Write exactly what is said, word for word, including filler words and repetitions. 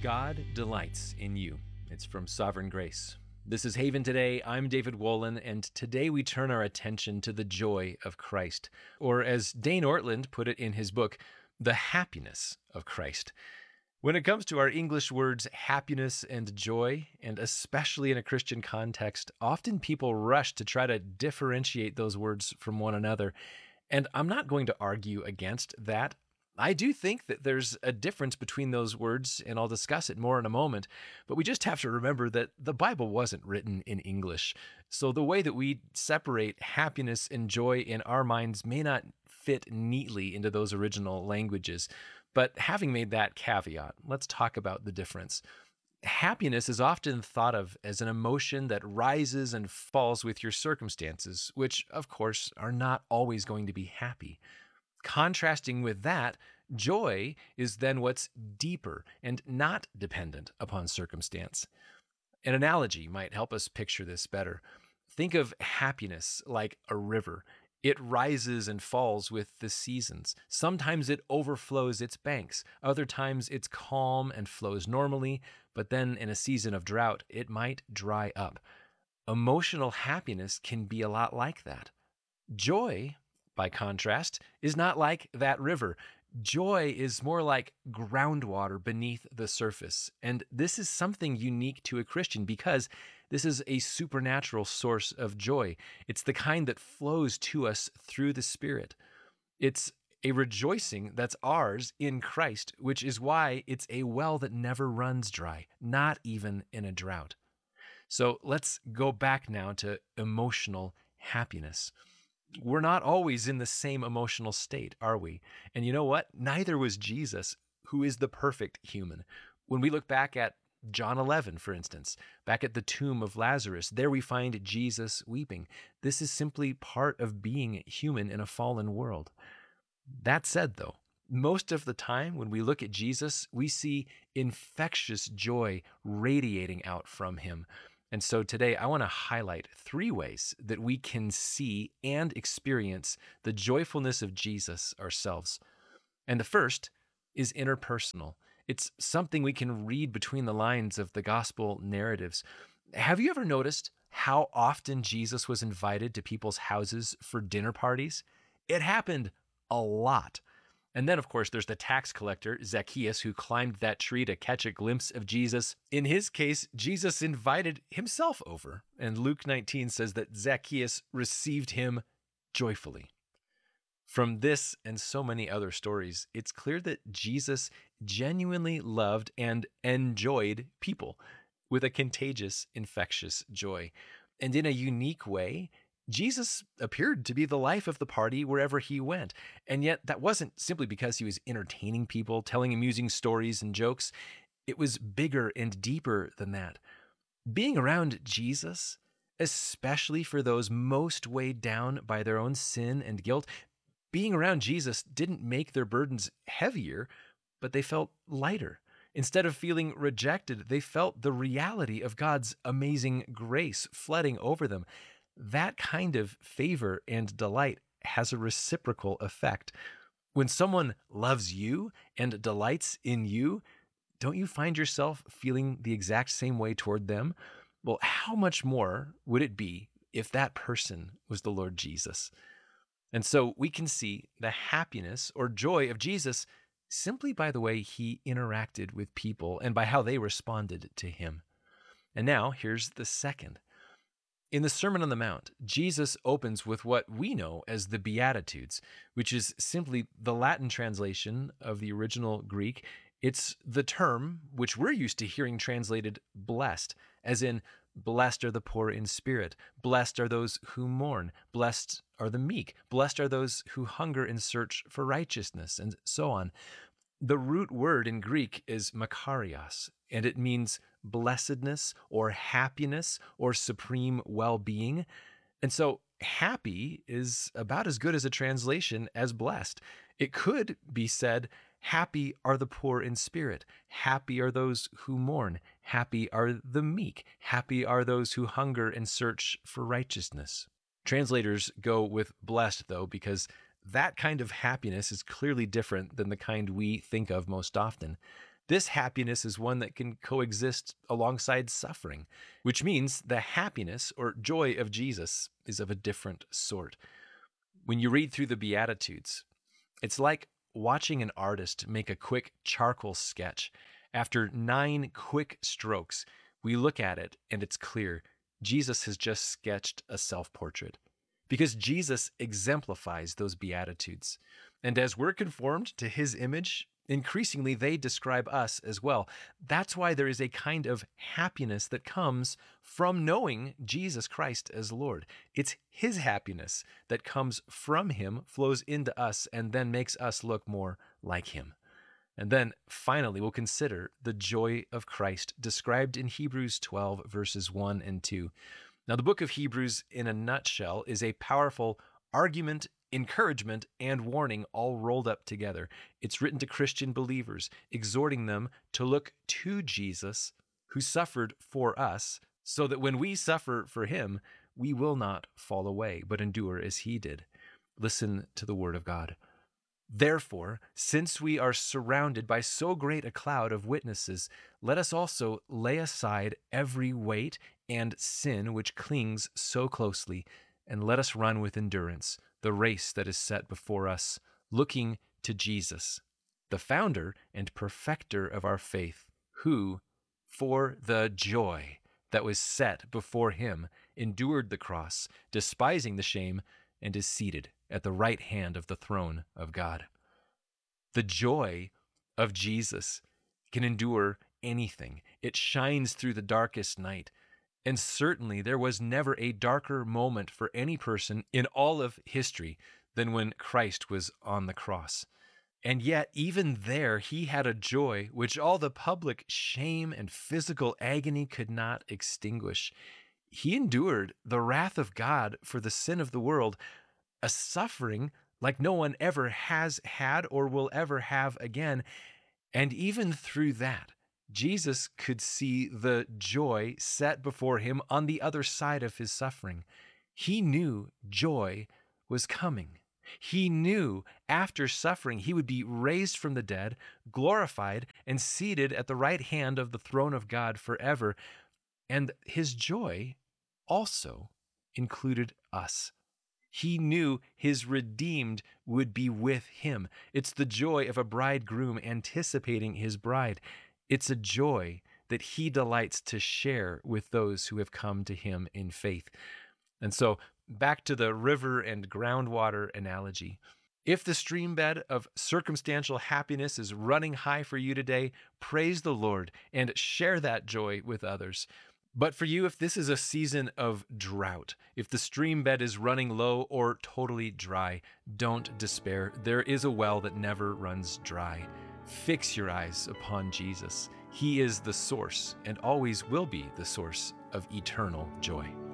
God delights in you. It's from Sovereign Grace. This is Haven Today. I'm David Wolin, and today we turn our attention to the joy of Christ, or as Dane Ortland put it in his book, the happiness of Christ. When it comes to our English words happiness and joy, and especially in a Christian context, often people rush to try to differentiate those words from one another. And I'm not going to argue against that. I do think that there's a difference between those words, and I'll discuss it more in a moment, but we just have to remember that the Bible wasn't written in English. So the way that we separate happiness and joy in our minds may not fit neatly into those original languages. But having made that caveat, let's talk about the difference. Happiness is often thought of as an emotion that rises and falls with your circumstances, which, of course, are not always going to be happy. Contrasting with that, joy is then what's deeper and not dependent upon circumstance. An analogy might help us picture this better. Think of happiness like a river. It rises and falls with the seasons. Sometimes it overflows its banks. Other times it's calm and flows normally, but then in a season of drought, it might dry up. Emotional happiness can be a lot like that. Joy, by contrast, is not like that river. Joy is more like groundwater beneath the surface. And this is something unique to a Christian because this is a supernatural source of joy. It's the kind that flows to us through the Spirit. It's a rejoicing that's ours in Christ, which is why it's a well that never runs dry, not even in a drought. So let's go back now to emotional happiness. We're not always in the same emotional state, are we? And you know what? Neither was Jesus, who is the perfect human. When we look back at John eleven, for instance, back at the tomb of Lazarus, there we find Jesus weeping. This is simply part of being human in a fallen world. That said, though, most of the time when we look at Jesus, we see infectious joy radiating out from him. And so today I want to highlight three ways that we can see and experience the joyfulness of Jesus ourselves. And the first is interpersonal. It's something we can read between the lines of the gospel narratives. Have you ever noticed how often Jesus was invited to people's houses for dinner parties? It happened a lot. And then, of course, there's the tax collector, Zacchaeus, who climbed that tree to catch a glimpse of Jesus. In his case, Jesus invited himself over. And Luke nineteen says that Zacchaeus received him joyfully. From this and so many other stories, it's clear that Jesus genuinely loved and enjoyed people with a contagious, infectious joy. And in a unique way, Jesus appeared to be the life of the party wherever he went. And yet that wasn't simply because he was entertaining people, telling amusing stories and jokes. It was bigger and deeper than that. Being around Jesus, especially for those most weighed down by their own sin and guilt, being around Jesus didn't make their burdens heavier, but they felt lighter. Instead of feeling rejected, they felt the reality of God's amazing grace flooding over them. That kind of favor and delight has a reciprocal effect. When someone loves you and delights in you, don't you find yourself feeling the exact same way toward them? Well, how much more would it be if that person was the Lord Jesus? And so we can see the happiness or joy of Jesus simply by the way he interacted with people and by how they responded to him. And now here's the second. In the Sermon on the Mount, Jesus opens with what we know as the Beatitudes, which is simply the Latin translation of the original Greek. It's the term which we're used to hearing translated blessed, as in blessed are the poor in spirit, blessed are those who mourn, blessed are the meek, blessed are those who hunger and search for righteousness, and so on. The root word in Greek is makarios, and it means blessedness or happiness or supreme well-being. And so happy is about as good as a translation as blessed. It could be said, happy are the poor in spirit, happy are those who mourn, happy are the meek, happy are those who hunger and search for righteousness. Translators go with blessed, though, because that kind of happiness is clearly different than the kind we think of most often. This happiness is one that can coexist alongside suffering, which means the happiness or joy of Jesus is of a different sort. When you read through the Beatitudes, it's like watching an artist make a quick charcoal sketch. After nine quick strokes, we look at it and it's clear Jesus has just sketched a self-portrait, because Jesus exemplifies those Beatitudes. And as we're conformed to his image, increasingly they describe us as well. That's why there is a kind of happiness that comes from knowing Jesus Christ as Lord. It's his happiness that comes from him, flows into us, and then makes us look more like him. And then finally, we'll consider the joy of Christ described in Hebrews twelve, verses one and two. Now, the book of Hebrews, in a nutshell, is a powerful argument, encouragement, and warning all rolled up together. It's written to Christian believers, exhorting them to look to Jesus, who suffered for us, so that when we suffer for him, we will not fall away, but endure as he did. Listen to the word of God. Therefore, since we are surrounded by so great a cloud of witnesses, let us also lay aside every weight and sin which clings so closely, and let us run with endurance the race that is set before us, looking to Jesus, the founder and perfecter of our faith, who, for the joy that was set before him, endured the cross, despising the shame, and is seated at the right hand of the throne of God. The joy of Jesus can endure anything. It shines through the darkest night. And certainly there was never a darker moment for any person in all of history than when Christ was on the cross. And yet, even there, he had a joy which all the public shame and physical agony could not extinguish. He endured the wrath of God for the sin of the world, a suffering like no one ever has had or will ever have again. And even through that, Jesus could see the joy set before him on the other side of his suffering. He knew joy was coming. He knew after suffering he would be raised from the dead, glorified, and seated at the right hand of the throne of God forever. And his joy also included us. He knew his redeemed would be with him. It's the joy of a bridegroom anticipating his bride. It's a joy that he delights to share with those who have come to him in faith. And so, back to the river and groundwater analogy. If the stream bed of circumstantial happiness is running high for you today, praise the Lord and share that joy with others. But for you, if this is a season of drought, if the stream bed is running low or totally dry, don't despair. There is a well that never runs dry. Fix your eyes upon Jesus. He is the source and always will be the source of eternal joy.